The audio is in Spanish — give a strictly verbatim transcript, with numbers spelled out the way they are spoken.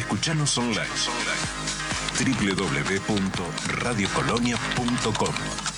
Escuchanos online. doble u doble u doble u punto radio colonia punto com